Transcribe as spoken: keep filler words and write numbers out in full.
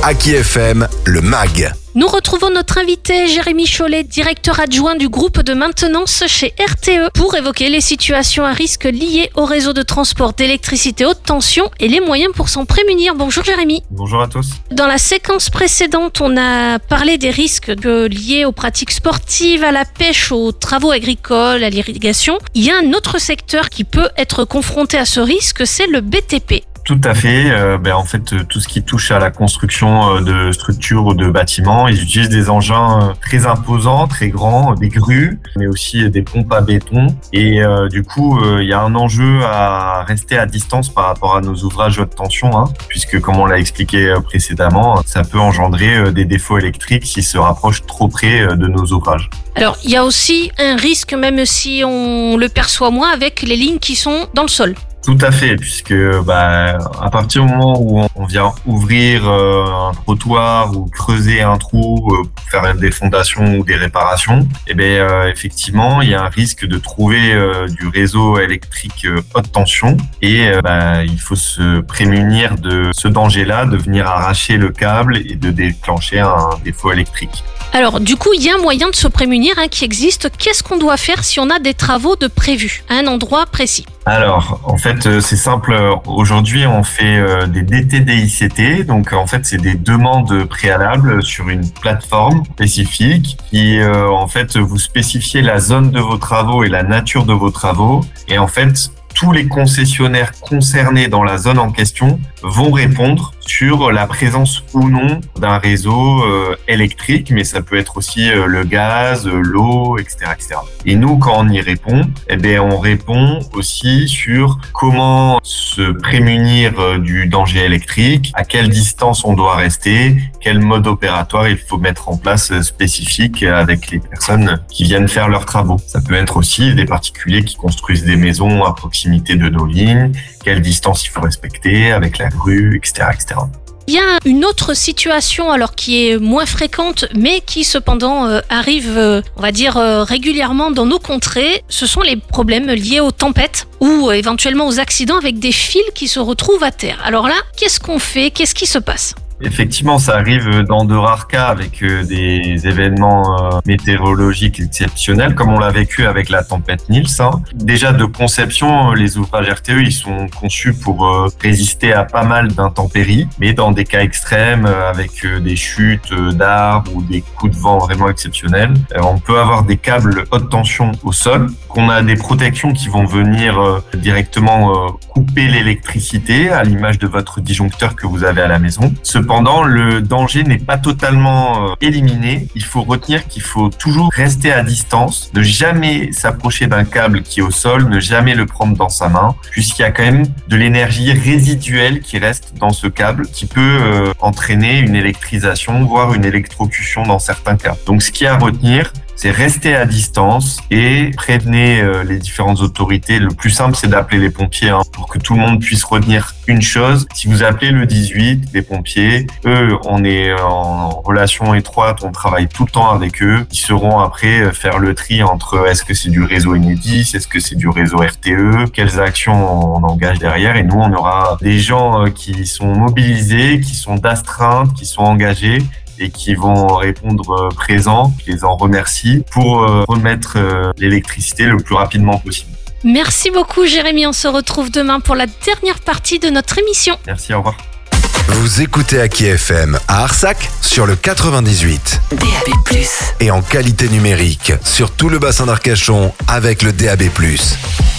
Aki F M, le M A G. Nous retrouvons notre invité Jérémy Chollet, directeur adjoint du groupe de maintenance chez R T E, pour évoquer les situations à risque liées au réseau de transport d'électricité haute tension et les moyens pour s'en prémunir. Bonjour Jérémy. Bonjour à tous. Dans la séquence précédente, on a parlé des risques liés aux pratiques sportives, à la pêche, aux travaux agricoles, à l'irrigation. Il y a un autre secteur qui peut être confronté à ce risque, c'est le B T P. Tout à fait. Euh, ben, en fait, tout ce qui touche à la construction de structures ou de bâtiments, ils utilisent des engins très imposants, très grands, des grues, mais aussi des pompes à béton. Et euh, du coup, euh, il y a un enjeu à rester à distance par rapport à nos ouvrages haute tension, hein, puisque, comme on l'a expliqué précédemment, ça peut engendrer des défauts électriques s'ils se rapprochent trop près de nos ouvrages. Alors, il y a aussi un risque, même si on le perçoit moins, avec les lignes qui sont dans le sol. Tout à fait, puisque bah, à partir du moment où on vient ouvrir euh, un trottoir ou creuser un trou euh, pour faire des fondations ou des réparations, eh bien euh, effectivement, il y a un risque de trouver euh, du réseau électrique euh, haute tension et euh, bah, il faut se prémunir de ce danger-là, de venir arracher le câble et de déclencher un défaut électrique. Alors, du coup, il y a un moyen de se prémunir hein, qui existe. Qu'est-ce qu'on doit faire si on a des travaux de prévus à un endroit précis ? Alors, en fait, c'est simple. Aujourd'hui, on fait des D T D I C T. Donc, en fait, c'est des demandes préalables sur une plateforme spécifique qui, en fait, vous spécifiez la zone de vos travaux et la nature de vos travaux. Et en fait, tous les concessionnaires concernés dans la zone en question vont répondre sur la présence ou non d'un réseau euh, électrique, mais ça peut être aussi euh, le gaz, euh, l'eau, et cetera, et cetera. Et nous, quand on y répond, eh bien, on répond aussi sur comment se prémunir euh, du danger électrique, à quelle distance on doit rester, quel mode opératoire il faut mettre en place euh, spécifique avec les personnes qui viennent faire leurs travaux. Ça peut être aussi des particuliers qui construisent des maisons à proximité de nos lignes, quelle distance il faut respecter avec la grue, et cetera, et cetera. Il y a une autre situation alors qui est moins fréquente mais qui cependant euh, arrive euh, on va dire euh, régulièrement dans nos contrées, ce sont les problèmes liés aux tempêtes ou euh, éventuellement aux accidents avec des fils qui se retrouvent à terre. Alors là, qu'est-ce qu'on fait ? Qu'est-ce qui se passe ? Effectivement, ça arrive dans de rares cas avec des événements météorologiques exceptionnels, comme on l'a vécu avec la tempête Nils. Hein. Déjà de conception, les ouvrages R T E, ils sont conçus pour résister à pas mal d'intempéries, mais dans des cas extrêmes, avec des chutes d'arbres ou des coups de vent vraiment exceptionnels, on peut avoir des câbles haute tension au sol, qu'on a des protections qui vont venir directement couper l'électricité, à l'image de votre disjoncteur que vous avez à la maison. Cependant, le danger n'est pas totalement euh, éliminé. Il faut retenir qu'il faut toujours rester à distance, ne jamais s'approcher d'un câble qui est au sol, ne jamais le prendre dans sa main, puisqu'il y a quand même de l'énergie résiduelle qui reste dans ce câble, qui peut euh, entraîner une électrisation, voire une électrocution dans certains cas. Donc, ce qu'il y a à retenir, c'est rester à distance et prévenez euh, les différentes autorités. Le plus simple, c'est d'appeler les pompiers hein, pour que tout le monde puisse retenir une chose. Si vous appelez le dix-huit, les pompiers, eux, on est en relation étroite, on travaille tout le temps avec eux. Ils sauront après faire le tri entre est-ce que c'est du réseau Enedis, est-ce que c'est du réseau R T E, quelles actions on engage derrière. Et nous, on aura des gens qui sont mobilisés, qui sont d'astreinte, qui sont engagés et qui vont répondre présent. Je les en remercie pour remettre l'électricité le plus rapidement possible. Merci beaucoup Jérémy, on se retrouve demain pour la dernière partie de notre émission. Merci, au revoir. Vous écoutez Aki F M à Arsac sur le quatre-vingt-dix-huit. D A B plus. Et en qualité numérique sur tout le bassin d'Arcachon avec le D A B plus.